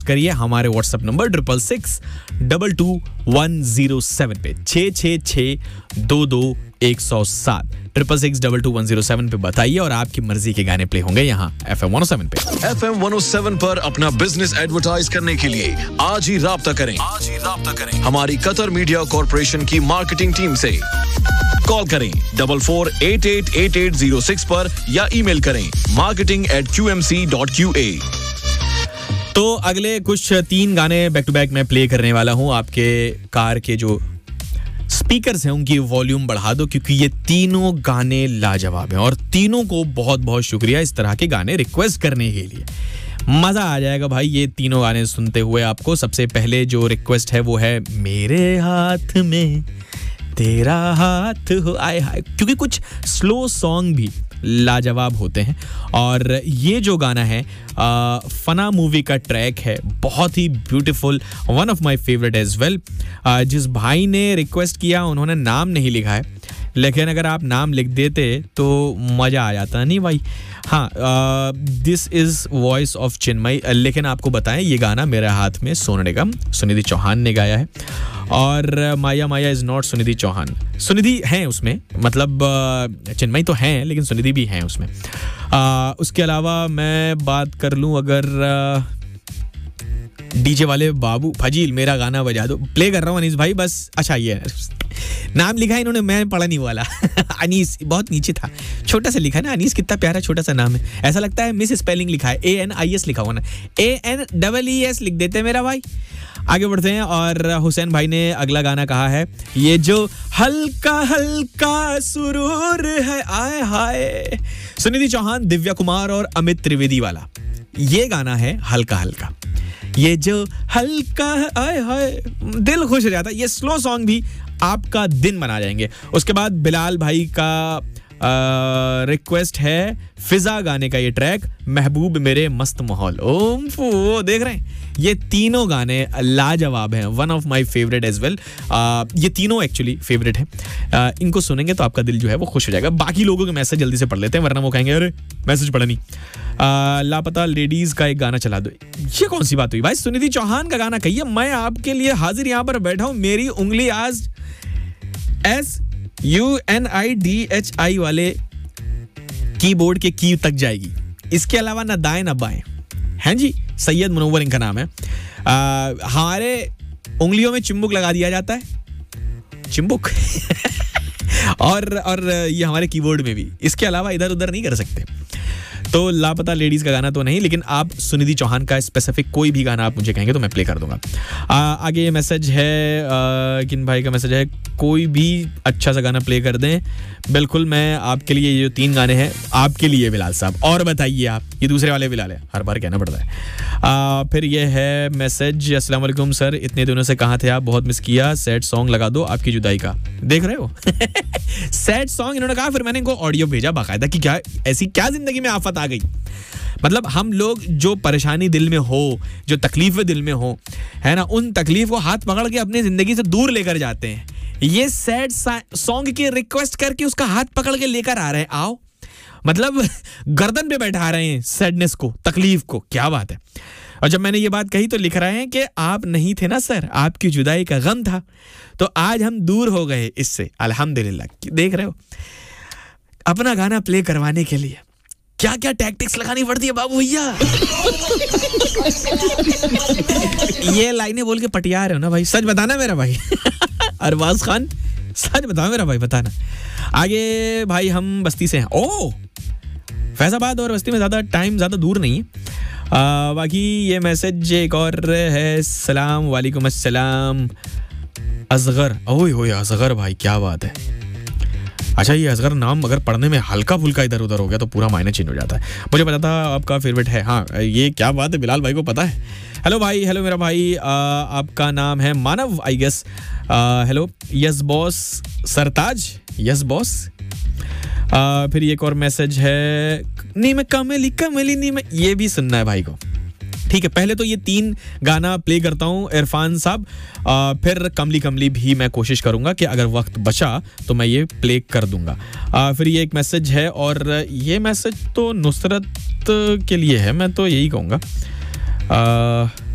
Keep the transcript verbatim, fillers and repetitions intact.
करिए हमारे WhatsApp number triple six double two one zero seven पे छः छः छः दो दो एक सौ सात triple six double two one zero seven पे बताइए और आपकी मर्जी के गाने प्ले होंगे यहाँ F M one O seven पे। F M one O seven पर अपना बिजनेस एडवर्टाइज करने के लिए आज ही राब्ता करें आज ही राब्ता करें हमारी कतर मीडिया कॉर्पोरेशन की मार्केटिंग टीम से। कॉल करें double four eight eight eight eight zero six पर या ईमेल करें marketing eight Q M C dot Q A. तो अगले कुछ तीन गाने बैक टू बैक मैं प्ले करने वाला हूँ। आपके कार के जो स्पीकर्स हैं उनकी वॉल्यूम बढ़ा दो क्योंकि ये तीनों गाने लाजवाब हैं और तीनों को बहुत बहुत शुक्रिया इस तरह के गाने रिक्वेस्ट करने के लिए। मजा आ जाएगा भाई ये तीनों गाने सुनते हुए आपको। सबसे पहले जो रिक्वेस्ट है वो है मेरे हाथ में तेरा हाथ हो आए हाय, क्योंकि कुछ स्लो सॉन्ग भी लाजवाब होते हैं और ये जो गाना है आ, फना मूवी का ट्रैक है, बहुत ही beautiful, one of my favourite as well. जिस भाई ने रिक्वेस्ट किया उन्होंने नाम नहीं लिखा है, लेकिन अगर आप नाम लिख देते तो मज़ा आ जाता नहीं भाई। हाँ, दिस इज़ वॉइस ऑफ चिन्मय, लेकिन आपको बताएं ये गाना मेरे हाथ में सोनू निगम सुनिधि चौहान ने गाया है और माया माया इज़ नॉट सुनिधि चौहान। सुनिधि हैं उसमें, मतलब चिन्मय तो हैं लेकिन सुनिधि भी हैं उसमें। आ, उसके अलावा मैं बात कर लूँ अगर डीजे वाले बाबू फजील मेरा गाना बजा दो, प्ले कर रहा हूँ अनीस भाई बस। अच्छा ये नाम लिखा है इन्होंने, मैं पढ़ा नहीं वाला अनीस बहुत नीचे था, छोटा सा लिखा है ना अनीस, कितना प्यारा छोटा सा नाम है, ऐसा लगता है मिस स्पेलिंग लिखा है, ए एन आई एस लिखा हुआ ना, A N double E S लिख देते हैं मेरा भाई। आगे बढ़ते हैं और हुसैन भाई ने अगला गाना कहा है ये जो हल्का हल्का सुरूर है आए हाय, सुनिधि चौहान, दिव्या कुमार और अमित त्रिवेदी वाला ये गाना है हल्का हल्का। ये जो हल्का आए हाय दिल खुश हो जाता है, ये स्लो सॉन्ग भी आपका दिन बना जाएंगे। उसके बाद बिलाल भाई का रिक्वेस्ट है फिजा गाने का ये ट्रैक, महबूब मेरे मस्त माहौल। ओम फू देख रहे हैं ये तीनों गाने लाजवाब हैं, one of my favourite as well. ये तीनों एक्चुअली फेवरेट हैं, इनको सुनेंगे तो आपका दिल जो है वो खुश हो जाएगा। बाकी लोगों के मैसेज जल्दी से पढ़ लेते हैं वरना वो कहेंगे अरे मैसेज पढ़ा नहीं। आ, लापता लेडीज का एक गाना चला दो, ये कौन सी बात हुई भाई, सुनिधि चौहान का गाना कहिए। मैं आपके लिए हाजिर यहाँ पर बैठा हूँ, मेरी उंगली आज S U N I D H I वाले कीबोर्ड के की तक जाएगी, इसके अलावा ना दाएं ना बाएं। हैं जी, सैयद मुनव्वर इनका नाम है। आ, हमारे उंगलियों में चिंबुक लगा दिया जाता है, चिंबुक और और ये हमारे कीबोर्ड में भी, इसके अलावा इधर उधर नहीं कर सकते। तो लापता लेडीज का गाना तो नहीं, लेकिन आप सुनिधि चौहान का स्पेसिफिक कोई भी गाना आप मुझे कहेंगे तो मैं प्ले कर दूंगा। आ, आगे ये मैसेज है, आ, किन भाई का मैसेज है, कोई भी अच्छा सा गाना प्ले कर दें। बिल्कुल, मैं आपके लिए ये जो तीन गाने हैं आपके लिए बिलाल साहब। और बताइए आप, ये दूसरे वाले बिलाल है, हर बार कहना पड़ता है। आ, फिर ये है मैसेज, अस्सलाम वालेकुम सर, इतने दिनों से कहाँ थे आप, बहुत मिस किया, सैड सॉन्ग लगा दो आपकी जुदाई का। देख रहे हो सैड सॉन्ग इन्होंने कहा, फिर मैंने इनको ऑडियो भेजा बाकायदा कि क्या ऐसी क्या जिंदगी में आफत आ गई। मतलब हम लोग जो परेशानी दिल में हो, जो तकलीफें दिल में हो, है ना, उन तकलीफ को हाथ पकड़ के अपनी जिंदगी से दूर लेकर जाते हैं। ये सैड सॉन्ग की रिक्वेस्ट करके उसका हाथ पकड़ के लेकर आ रहे हैं, आओ, मतलब गर्दन पे बैठा रहे हैं सैडनेस को, तकलीफ को। क्या बात है। और जब मैंने ये बात कही तो लिख रहे हैं कि आप नहीं थे ना सर, आपकी जुदाई का गम था, तो आज हम दूर हो गए इससे, अल्हम्दुलिल्लाह। देख रहे हो, अपना गाना प्ले करवाने के लिए क्या क्या टैक्टिक्स लगानी पड़ती है बाबू भैया। ये लाइनें बोल के पटिया रहे हो ना भाई, सच बताना मेरा भाई अरबाज खान, सच बताओ मेरा भाई, बताना। आगे भाई हम बस्ती से हैं, ओ फैजाबाद और बस्ती में ज़्यादा टाइम ज़्यादा दूर नहीं है। आ, बाकी ये मैसेज एक और है, सलाम वालेकुम अस्सलाम असगर, ओए होए असगर भाई, क्या बात है। अच्छा, ये असगर नाम अगर पढ़ने में हल्का फुल्का इधर उधर हो गया तो पूरा मायने चेंज हो जाता है। मुझे पता था आपका फेवरेट है, हाँ ये क्या बात है, बिलाल भाई को पता है। हेलो भाई, हेलो मेरा भाई, आ, आपका नाम है मानव I guess. Hello, yes boss Sartaj, yes boss. आ, फिर एक और मैसेज है, नी में कमली कमली नी में, ये भी सुनना है भाई को। ठीक है, पहले तो ये तीन गाना प्ले करता हूँ इरफान साहब, फिर कमली कमली भी मैं कोशिश करूंगा कि अगर वक्त बचा तो मैं ये प्ले कर दूंगा। आ, फिर ये एक मैसेज है, और ये मैसेज तो नुसरत के लिए है, मैं तो यही कहूँगा।